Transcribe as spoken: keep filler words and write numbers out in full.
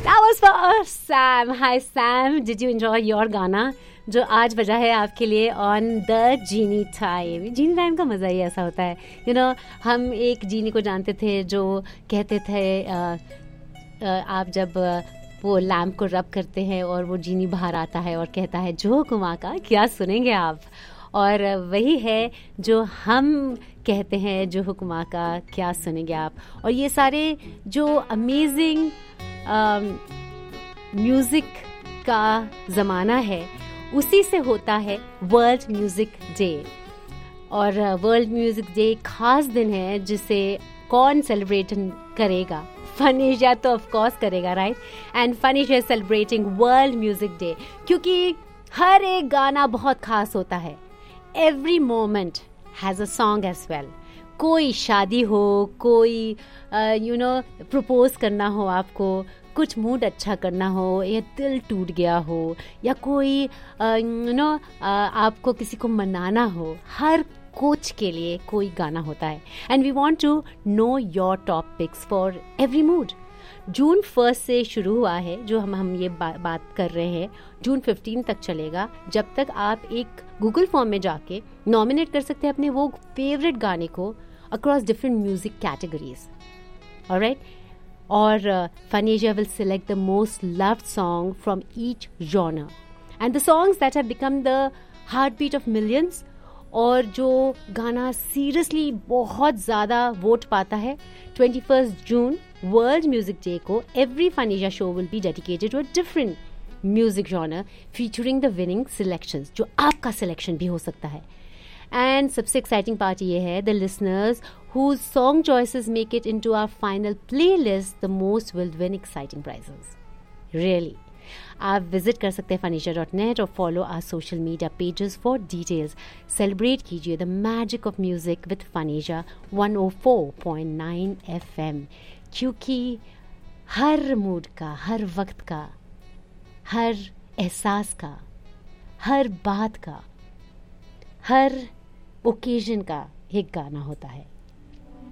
That was for Sam. Hi Sam, did you enjoy your गाना जो आज बजा है आपके लिए on the genie time. Genie time का मज़ा ही ऐसा होता है. यू you नो know, हम एक जीनी को जानते थे जो कहते थे आ, आ, आप जब वो लैम्प को रब करते हैं और वो जीनी बाहर आता है और कहता है जो हुक्मा का क्या सुनेंगे आप. और वही है जो हम कहते हैं, जो हुक्मा का क्या सुनेंगे आप. और ये सारे जो अमेजिंग म्यूज़िक का ज़माना है उसी से होता है वर्ल्ड म्यूज़िक डे. और वर्ल्ड म्यूज़िक डे खास दिन है जिसे कौन सेलिब्रेट करेगा? फनीशा तो ऑफ कोर्स करेगा, right. And फनीशा is celebrating world music day क्योंकि हर एक गाना बहुत खास होता है. Every moment has a song as well. कोई शादी हो, कोई यू नो प्रपोज करना हो आपको, कुछ मूड अच्छा करना हो, या दिल टूट गया हो, या कोई यू नो आपको किसी को मनाना हो, हर कुछ के लिए कोई गाना होता है. And we want to know your top picks for every mood. June first से शुरू हुआ है जो हम हम ये बा, बात कर रहे हैं. जून फिफ्टीन तक चलेगा, जब तक आप एक गूगल फॉर्म में जाके नॉमिनेट कर सकते हैं अपने वो फेवरेट गाने को across different music categories. Alright. और फनीशा will select the most loved song from each genre and the songs that have become the heart beat of millions. और जो गाना सीरियसली बहुत ज़्यादा वोट पाता है, twenty first June world music day को every फनीशा show will be dedicated to a different music genre featuring the winning selections, जो आपका सिलेक्शन भी हो सकता है. एंड सबसे एक्साइटिंग पार्ट ये है, the listeners whose song choices make it into our final playlist, the most will win exciting prizes. Really. आप विजिट कर सकते हैं फनीशा डॉट नेट और follow our social media pages for details. Celebrate कीजिए the magic of music with फनीशा one O four point nine F M, क्योंकि हर mood का, हर वक्त का, हर एहसास का, हर बात का, हर ओकेजन का एक गाना होता है.